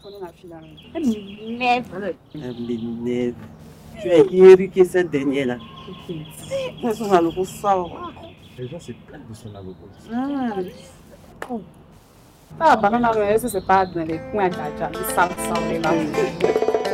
connais ma fille là. Minerve. Tu es irrigué cette dernière-là. C'est son aloco sale. Les gens se plaignent de son aloco. Ah, banana, c'est pas dans les coins d'Adja, les sales, les là.